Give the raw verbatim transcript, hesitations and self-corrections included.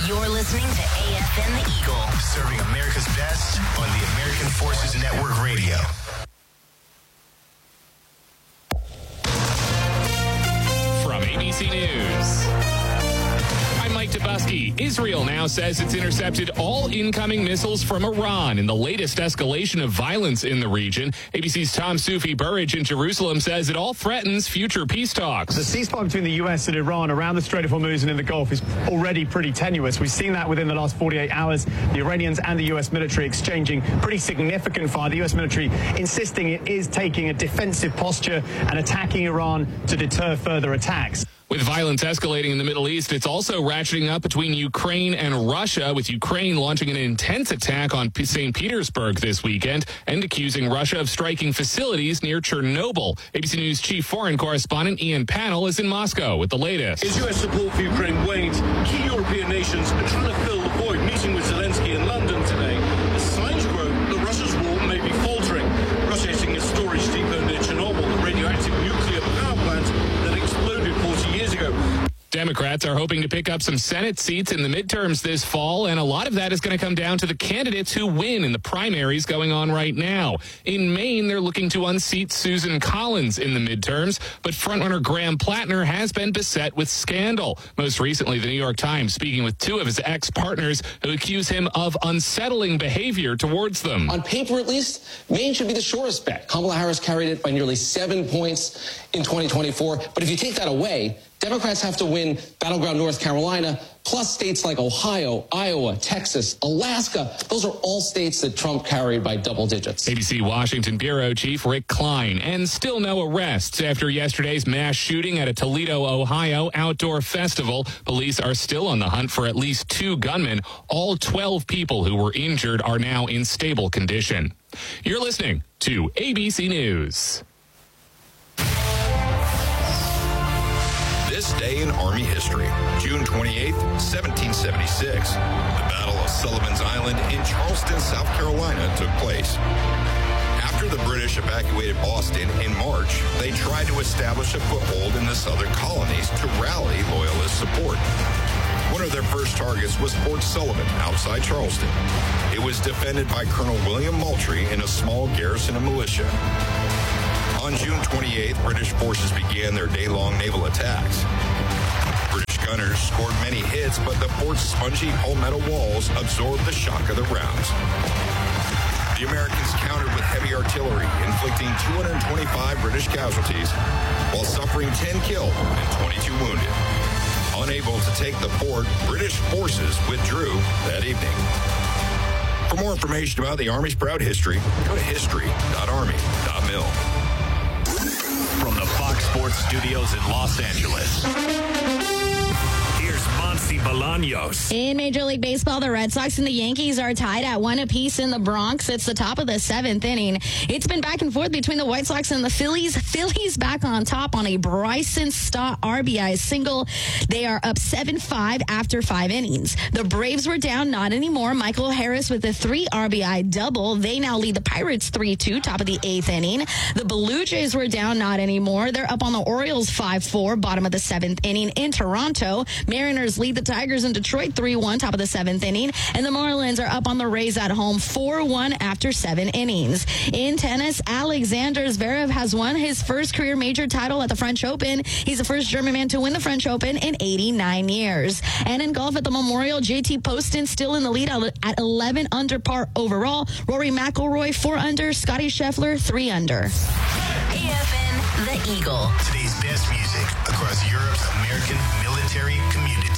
You're listening to A F N The Eagle, serving America's best on the American Forces Network Radio. From A B C News, I'm Mike Tebusky. Israel now says it's intercepted all incoming missiles from Iran in the latest escalation of violence in the region. A B C's Tom Sufi Burridge in Jerusalem says it all threatens future peace talks. The ceasefire between the U S and Iran around the Strait of Hormuz and in the Gulf is already pretty tenuous. We've seen that within the last forty-eight hours. The Iranians and the U S military exchanging pretty significant fire. The U S military insisting it is taking a defensive posture and attacking Iran to deter further attacks. With violence escalating in the Middle East, it's also ratcheting up between Ukraine and Russia, with Ukraine launching an intense attack on Saint Petersburg this weekend and accusing Russia of striking facilities near Chernobyl. A B C News chief foreign correspondent Ian Pannell is in Moscow with the latest. Is U S support for Ukraine waned? Key European nations are trying to fill the void, meeting with Zelensky in London today. As signs grow that Russia's war may be faltering. Russia hitting its storage depot near Chernobyl, the radioactive nuclear power plant that exploded forty years ago. Democrats are hoping to pick up some Senate seats in the midterms this fall, and a lot of that is going to come down to the candidates who win in the primaries going on right now. In Maine, they're looking to unseat Susan Collins in the midterms, but frontrunner Graham Plattner has been beset with scandal. Most recently, the New York Times speaking with two of his ex-partners who accuse him of unsettling behavior towards them. On paper, at least, Maine should be the surest bet. Kamala Harris carried it by nearly seven points in twenty twenty-four, but if you take that away, Democrats have to win battleground North Carolina, plus states like Ohio, Iowa, Texas, Alaska. Those are all states that Trump carried by double digits. A B C Washington Bureau Chief Rick Klein. And still no arrests after yesterday's mass shooting at a Toledo, Ohio outdoor festival. Police are still on the hunt for at least two gunmen. All twelve people who were injured are now in stable condition. You're listening to A B C News. This day in Army history, June twenty-eighth, seventeen seventy-six. The Battle of Sullivan's Island in Charleston, South Carolina took place. After the British evacuated Boston in March, they tried to establish a foothold in the southern colonies to rally Loyalist support. One of their first targets was Fort Sullivan outside Charleston. It was defended by Colonel William Moultrie and a small garrison of militia. On June twenty-eighth, British forces began their day-long naval attacks. British gunners scored many hits, but the fort's spongy palmetto walls absorbed the shock of the rounds. The Americans countered with heavy artillery, inflicting two hundred twenty-five British casualties, while suffering ten killed and twenty-two wounded. Unable to take the fort, British forces withdrew that evening. For more information about the Army's proud history, go to history dot army dot mil. From the Fox Sports Studios in Los Angeles, here's Monty Bolaños. In Major League Baseball, the Red Sox and the Yankees are tied at one apiece in the Bronx. It's the top of the seventh inning. It's been back and forth between the White Sox and the Phillies. Phillies back on top on a Bryson Stott R B I single. They are up seven five after five innings. The Braves were down, not anymore. Michael Harris with a three R B I double. They now lead the Pirates three two, top of the eighth inning. The Blue Jays were down, not anymore. They're up on the Orioles five four, bottom of the seventh inning. In Toronto, Mariners lead the Tigers in Detroit three one, top of the seventh inning. And the Marlins are up on the Rays at home four one after seven innings. In tennis, Alexander Zverev has won his first career major title at the French Open. He's the first German man to win the French Open in eighty-nine years. And in golf at the Memorial, J T Poston still in the lead at eleven under par overall. Rory McIlroy four under, Scotty Scheffler three under. A F N The Eagle. Today's best music across Europe's American military community.